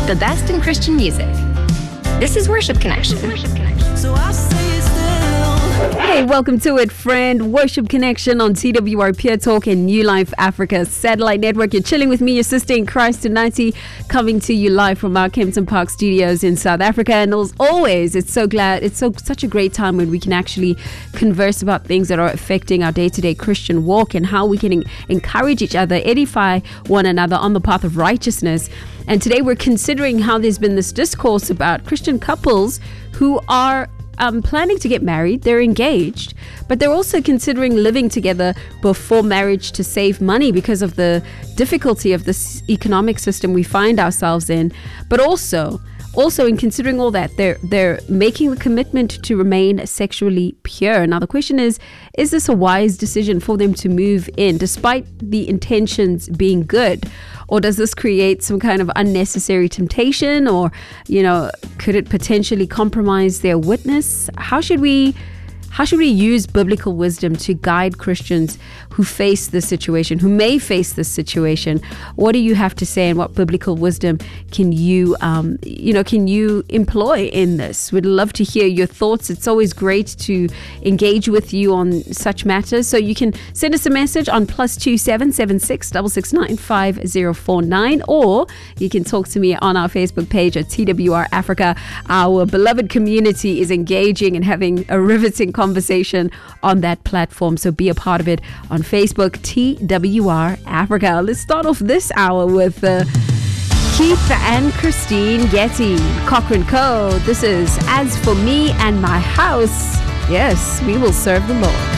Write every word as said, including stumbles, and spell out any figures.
the best in Christian music. This is Worship Connection. So I say still. Hey, welcome to it, friend. Worship Connection on T W R Pure Talk and New Life Africa Satellite Network. You're chilling with me, your sister in Christ, tonight, coming to you live from our Kempton Park studios in South Africa. And as always, it's so glad, it's so such a great time when we can actually converse about things that are affecting our day-to-day Christian walk and how we can en- encourage each other, edify one another on the path of righteousness. And today we're considering how there's been this discourse about Christian couples who are Um, planning to get married, they're engaged, but they're also considering living together before marriage to save money because of the difficulty of this economic system we find ourselves in. But also, also in considering all that, they're they're making the commitment to remain sexually pure. Now the question is, is this a wise decision for them to move in, despite the intentions being good? Or does this create some kind of unnecessary temptation? Or, you know, could it potentially compromise their witness? How should we how should we use biblical wisdom to guide Christians who face this situation, who may face this situation? What do you have to say, and what biblical wisdom can you, um, you know, can you employ in this? We'd love to hear your thoughts. It's always great to engage with you on such matters. So you can send us a message on plus two seven seven six six six nine five zero four nine, or you can talk to me on our Facebook page at T W R Africa. Our beloved community is engaging and having a riveting conversation on that platform. So be a part of it on Facebook, T W R Africa. Let's start off this hour with uh, Keith and Christine Getty, Cochrane Co. This is As For Me and My House, yes, we will serve the Lord.